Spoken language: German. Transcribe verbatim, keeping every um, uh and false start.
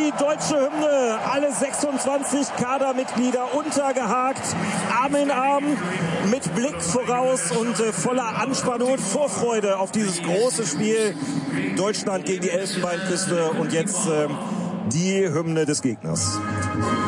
die deutsche Hymne. Alle sechsundzwanzig Kadermitglieder untergehakt, Arm in Arm, mit Blick voraus und äh, voller Anspannung und Vorfreude auf dieses große Spiel. Deutschland gegen die Elfenbeinküste und jetzt äh, die Hymne des Gegners.